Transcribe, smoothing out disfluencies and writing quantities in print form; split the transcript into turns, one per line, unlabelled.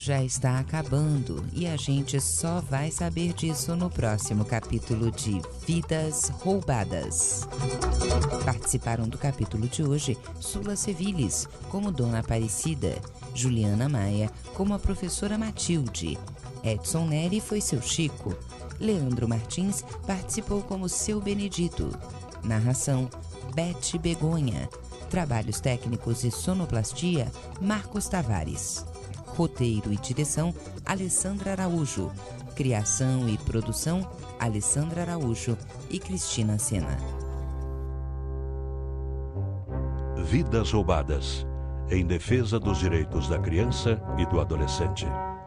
já está acabando e a gente só vai saber disso no próximo capítulo de Vidas Roubadas. Participaram do capítulo de hoje Sula Sevilis, como Dona Aparecida, Juliana Maia, como a professora Matilde, Edson Neri foi seu Chico, Leandro Martins participou como seu Benedito. Narração, Bete Begonha. Trabalhos técnicos e sonoplastia, Marcos Tavares. Roteiro e direção, Alessandra Araújo. Criação e produção, Alessandra Araújo e Cristina Sena.
Vidas Roubadas, em defesa dos direitos da criança e do adolescente.